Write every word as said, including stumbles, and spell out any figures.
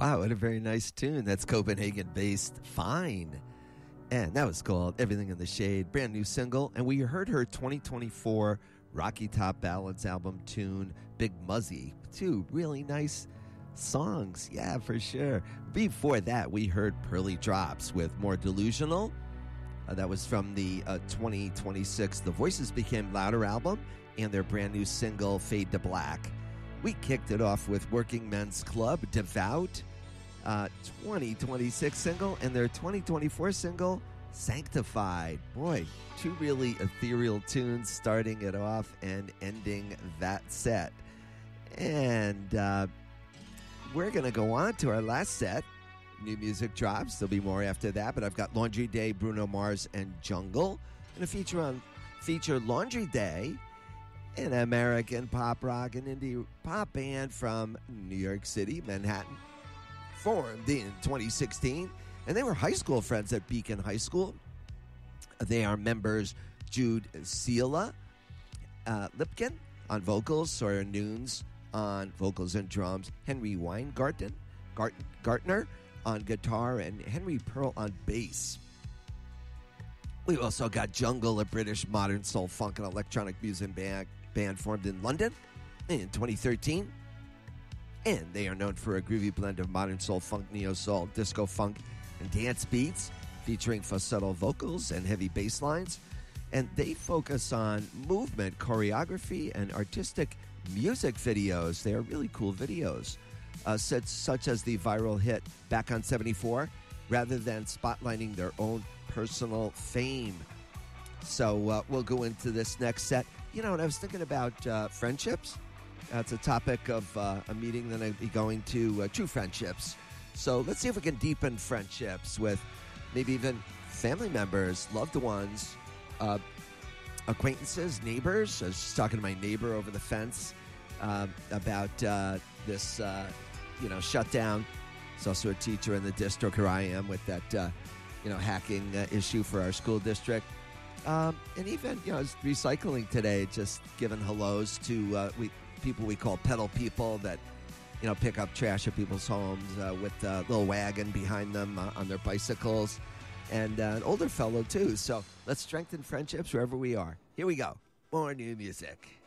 Wow, what a very nice tune. That's Copenhagen-based Fine. And that was called Everything in the Shade, brand new single. And we heard her twenty twenty-four Rocky Top Ballads album tune, Big Muzzy. Two really nice songs. Yeah, for sure. Before that, we heard Pearly Drops with More Delusional. Uh, that was from the uh, twenty twenty-six The Voices Became Louder album and their brand new single, Fade to Black. We kicked it off with Working Men's Club, Devout, uh, twenty twenty-six single, and their twenty twenty-four single, Sanctified. Boy, two really ethereal tunes starting it off and ending that set. And uh, we're going to go on to our last set. New music drops. There'll be more after that, but I've got Laundry Day, Bruno Mars, and Jungle. And a feature on feature Laundry Day, an American pop rock and indie pop band from New York City, Manhattan, formed in twenty sixteen. And they were high school friends at Beacon High School. They are members Jude Seela uh, Lipkin on vocals, Sawyer Nunes on vocals and drums, Henry Weingarten Gart- Gartner on guitar, and Henry Pearl on bass. We also got Jungle, a British modern soul, funk, and electronic music band, band formed in London in twenty thirteen. And they are known for a groovy blend of modern soul, funk, neo-soul, disco funk, and dance beats, featuring falsetto vocals and heavy bass lines. And they focus on movement, choreography, and artistic music videos. They are really cool videos. Uh, such, such as the viral hit Back on seventy-four, rather than spotlighting their own personal fame. So uh, we'll go into this next set. You know, and I was thinking about uh, friendships. That's a topic of uh, a meeting that I'll be going to, uh, true friendships. So let's see if we can deepen friendships with maybe even family members, loved ones, uh, acquaintances, neighbors. I was just talking to my neighbor over the fence uh, about uh, this uh you know, shut down. He's also a teacher in the district where I am with that, uh, you know, hacking uh, issue for our school district. Um, and even, you know, I was recycling today, just giving hellos to uh, we people we call pedal people that, you know, pick up trash at people's homes uh, with a little wagon behind them uh, on their bicycles. And uh, an older fellow, too. So let's strengthen friendships wherever we are. Here we go. More new music.